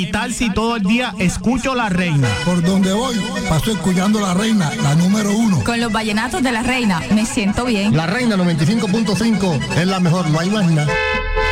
tal si todo el día escucho La Reina? Por donde voy, paso escuchando La Reina, la número uno. Con los vallenatos de La Reina, me siento bien. La Reina 95.5 es la mejor, no hay más nada.